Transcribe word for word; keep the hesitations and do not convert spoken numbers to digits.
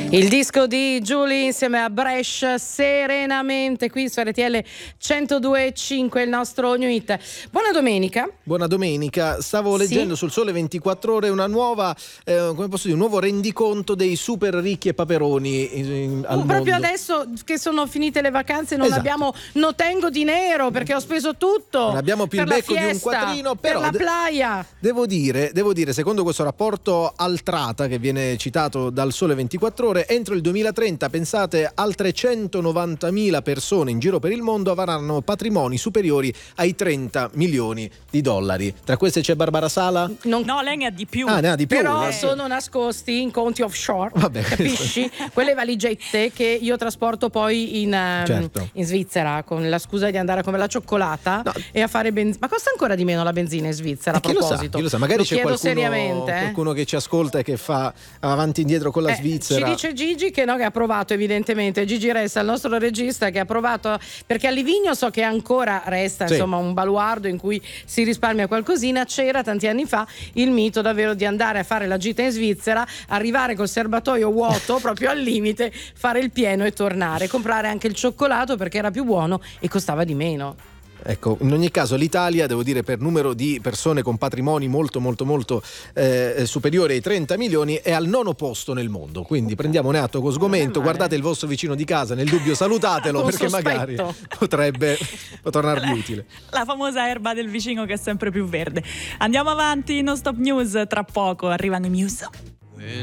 Il disco di Giulia insieme a Brescia, Serenamente, qui su R T L centodue e cinque, il nostro New Hit. Buona domenica. Buona domenica. Stavo leggendo sì? sul Sole ventiquattro Ore una nuova, eh, come posso dire, un nuovo rendiconto dei super ricchi e paperoni in, in, al uh, proprio mondo. adesso che sono finite le vacanze non Esatto. abbiamo no tengo dinero perché ho speso tutto. Non abbiamo più per il becco la di un fiesta, quattrino, però per la de- playa. Devo dire, devo dire, secondo questo rapporto Altrata che viene citato dal Sole ventiquattro Ore, entro il duemilatrenta, pensate, altre centonovantamila persone in giro per il mondo avranno patrimoni superiori ai trenta milioni di dollari. Tra queste c'è Barbara Sala? Non... No, lei ne ha di più. Ah, ne ha di più. Però eh. sono nascosti in conti offshore. Vabbè, capisci? Quelle valigette che io trasporto poi in, um, certo. in Svizzera con la scusa di andare a come la cioccolata no. e a fare benzina. Ma costa ancora di meno la benzina in Svizzera? A chi lo sa, proposito, chi lo sa, magari lo c'è chiedo qualcuno, seriamente, eh? qualcuno che ci ascolta e che fa avanti e indietro con la Eh, Svizzera. ci dice Gigi che no, che ha provato evidentemente. Gigi Resta, il nostro regista, che ha provato, perché a Livigno so che ancora resta sì. insomma un baluardo in cui si risparmia qualcosina. C'era tanti anni fa il mito davvero di andare a fare la gita in Svizzera, arrivare col serbatoio vuoto proprio al limite, fare il pieno e tornare, comprare anche il cioccolato perché era più buono e costava di meno. Ecco, in ogni caso l'Italia, devo dire, per numero di persone con patrimoni molto molto molto eh, superiore ai trenta milioni è al nono posto nel mondo, quindi prendiamone atto con sgomento, guardate il vostro vicino di casa, nel dubbio salutatelo perché sospetto. magari potrebbe tornarvi utile. La famosa erba del vicino che è sempre più verde. Andiamo avanti, non stop news, tra poco arrivano i news.